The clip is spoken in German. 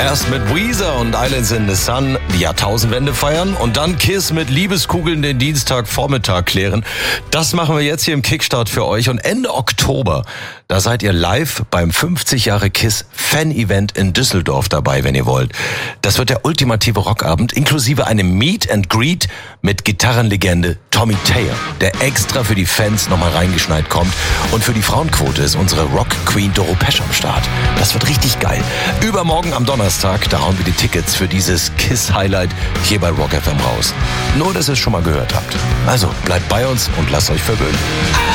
Erst mit Weezer und Islands in the Sun die Jahrtausendwende feiern und dann KISS mit Liebeskugeln den Dienstagvormittag klären. Das machen wir jetzt hier im Kickstart für euch. Und Ende Oktober, da seid ihr live beim 50 Jahre KISS Fan-Event in Düsseldorf dabei, wenn ihr wollt. Das wird der ultimative Rockabend, inklusive einem Meet and Greet mit Gitarrenlegende Tommy Thayer, der extra für die Fans nochmal reingeschneit kommt. Und für die Frauenquote ist unsere Rock-Queen Doro Pesch am Start. Das wird richtig geil. Übermorgen am Donnerstag, da hauen wir die Tickets für dieses KISS-Highlight hier bei Rock FM raus. Nur, dass ihr es schon mal gehört habt. Also, bleibt bei uns und lasst euch verwöhnen.